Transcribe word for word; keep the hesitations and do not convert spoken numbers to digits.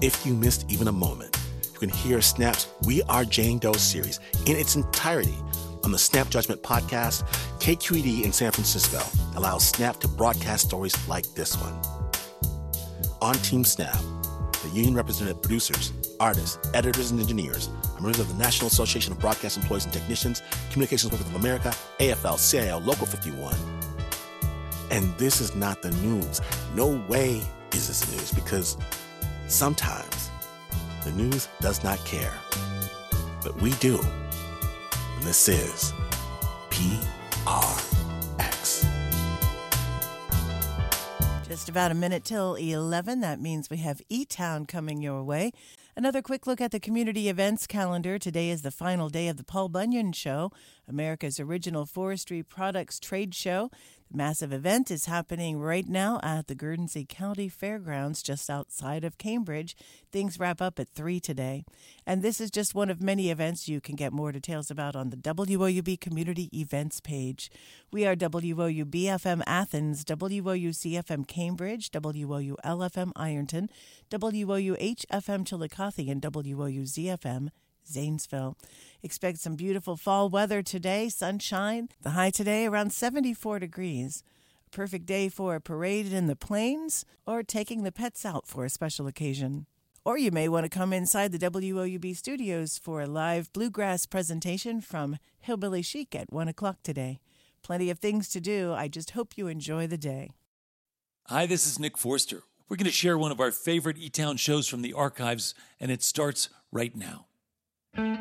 If you missed even a moment, you can hear Snap's We Are Jane Doe series in its entirety on the Snap Judgment podcast. K Q E D in San Francisco allows Snap to broadcast stories like this one. On Team Snap, the union-represented producers, artists, editors, and engineers are members of the National Association of Broadcast Employees and Technicians, Communications Workers of America, A F L C I O, Local fifty-one. And this is not the news. No way is this the news, because sometimes the news does not care. But we do. And this is P R X. Just about a minute till eleven. That means we have E-Town coming your way. Another quick look at the community events calendar. Today is the final day of the Paul Bunyan Show, America's original forestry products trade show. The massive event is happening right now at the Guernsey County Fairgrounds just outside of Cambridge. Things wrap up at three today. And this is just one of many events you can get more details about on the W O U B Community Events page. We are W O U B F M Athens, W O U C F M Cambridge, W O U L F M Ironton, W O U H F M Chillicothe, and W O U Z F M Zanesville. Expect some beautiful fall weather today, sunshine. The high today around seventy-four degrees. A perfect day for a parade in the plains or taking the pets out for a special occasion. Or you may want to come inside the W O U B studios for a live bluegrass presentation from Hillbilly Chic at one o'clock today. Plenty of things to do. I just hope you enjoy the day. Hi, this is Nick Forster. We're going to share one of our favorite E-Town shows from the archives, and it starts right now.